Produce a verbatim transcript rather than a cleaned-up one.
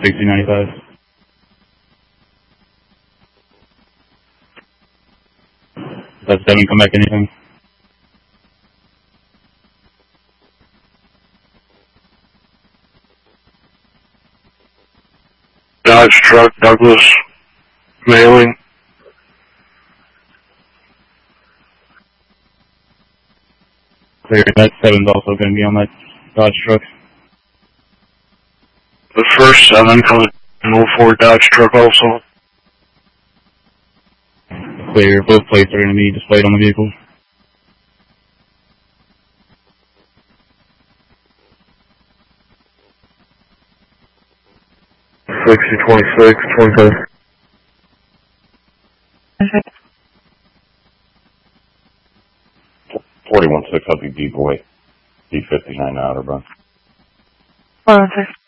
sixty ninety-five. That seven, come back anything? Dodge truck, Douglas, mailing. Clear, that seven's also going to be on that Dodge truck. The first seven comes in oh four Dodge truck also. Clear, both plates are going to be displayed on the vehicle. sixty twenty-six, twenty-five. forty-one six, I'll be D-Boy, D fifty-nine Outer Run. four one six.